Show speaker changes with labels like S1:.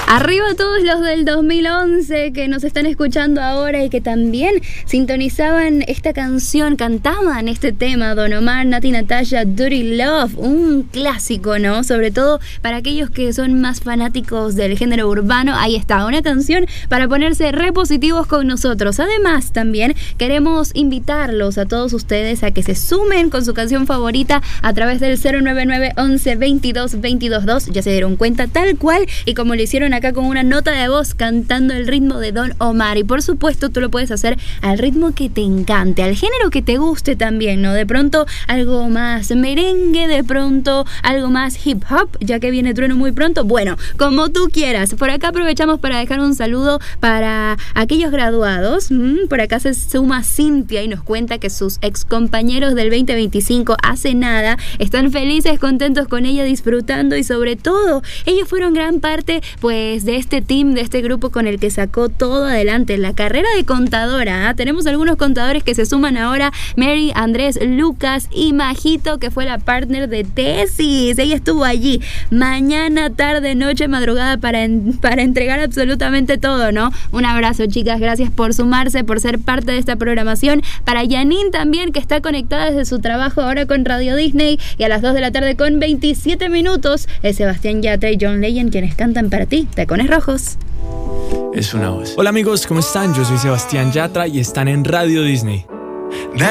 S1: Arriba todos los del 2011 que nos están escuchando ahora y que también sintonizaban esta canción, cantaban este tema, Don Omar, Nati Natasha, Dirty Love, un clásico, ¿no? Sobre todo para aquellos que son más fanáticos del género urbano. Ahí está, una canción para ponerse repositivos con nosotros. Además, también queremos invitarlos a todos ustedes a que se sumen con su canción favorita a través del 099 11 22 22 2. Ya se dieron cuenta, tal cual y como lo hicieron acá con una nota de voz cantando el ritmo de Don Omar. Y por supuesto tú lo puedes hacer al ritmo que te encante, al género que te guste también, ¿no? De pronto algo más merengue, de pronto algo más hip hop, ya que viene Trueno muy pronto. Bueno, como tú quieras. Por acá aprovechamos para dejar un saludo para aquellos graduados. Por acá se suma Cintia y nos cuenta que sus ex compañeros del 2025 hace nada están felices, contentos con ella, disfrutando y sobre todo ellos fueron gran parte pues de este team, de este grupo con el que sacó todo adelante la carrera de contadora. Tenemos algunos contadores que se suman ahora: Mary, Andrés, Lucas y Majito, que fue la partner de tesis. Ella estuvo allí mañana, tarde, noche, madrugada para entregar absolutamente todo, ¿no? Un abrazo, chicas, gracias por sumarse, por ser parte de esta programación. Para Janine también, que está conectada desde su trabajo ahora con Radio Disney, y a las 2 de la tarde con 27 minutos es Sebastián Yatra y John Legend quienes cantan para ti, Tacones Rojos.
S2: Es una voz. Hola amigos, ¿cómo están? Yo soy Sebastián Yatra y están en Radio Disney.